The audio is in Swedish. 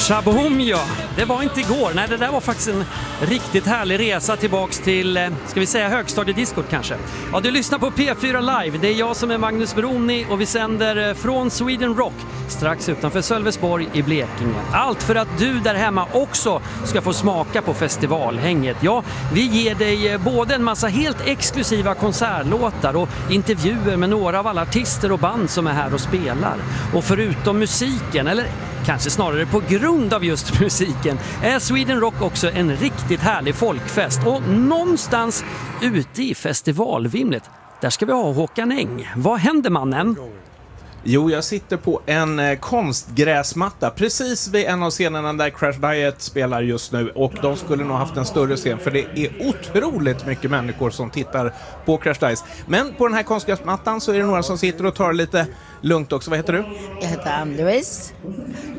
Shaboom, ja. Det var inte igår. Nej, det där var faktiskt en riktigt härlig resa tillbaks till, ska vi säga högstadiediskot kanske. Ja, du lyssnar på P4 Live. Det är jag som är Magnus Broni och vi sänder från Sweden Rock strax utanför Sölvesborg i Blekinge. Allt för att du där hemma också ska få smaka på festivalhänget. Ja, vi ger dig både en massa helt exklusiva konsertlåtar och intervjuer med några av alla artister och band som är här och spelar. Och förutom musiken, eller kanske snarare på grund av just musiken, är Sweden Rock också en riktigt härlig folkfest. Och någonstans ute i festivalvimlet, där ska vi ha Håkan Eng. Vad händer, mannen? Jo, jag sitter på en konstgräsmatta precis vid en av scenerna där Crash Diet spelar just nu, och de skulle nog haft en större scen för det är otroligt mycket människor som tittar på Crash Diet. Men på den här konstgräsmattan så är det några som sitter och tar det lite lugnt också. Vad heter du? Jag heter Ann-Louise.